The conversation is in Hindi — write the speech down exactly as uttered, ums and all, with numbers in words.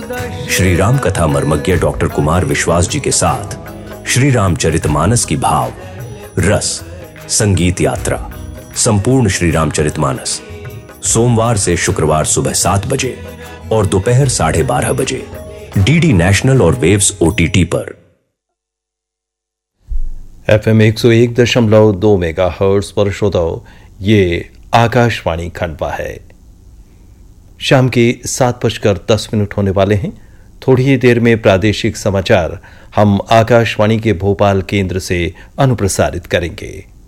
श्री राम कथा मर्मज्ञ डॉक्टर कुमार विश्वास जी के साथ श्री रामचरितमानस की भाव रस संगीत यात्रा संपूर्ण श्री रामचरितमानस सोमवार से शुक्रवार सुबह सात बजे और दोपहर साढ़े बारह बजे डीडी नेशनल और वेव्स ओटीटी पर। एफएम एक सौ एक दशमलव दो मेगा हर्ट्ज पर श्रोताओ, ये आकाशवाणी खंडवा है। शाम के सात बजकर दस मिनट होने वाले हैं। थोड़ी ही देर में प्रादेशिक समाचार हम आकाशवाणी के भोपाल केंद्र से अनुप्रसारित करेंगे।